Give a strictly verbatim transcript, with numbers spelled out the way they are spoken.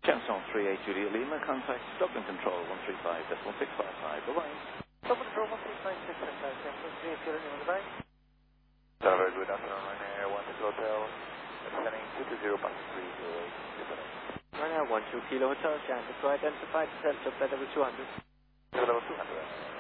Chanson three eight Juliet Lima, contact Stockton Control one three five decimal six five five. Bye-bye. Stockton Control one three five six five five, Chanson three eight Juliet Lima, goodbye. Tower, good afternoon, Ryanair one two Hotel, descending two two zero, passing three zero eight, descending. Ryanair one two Kilo Hotel, Chanson, to identify descent of level two hundred. Level two hundred.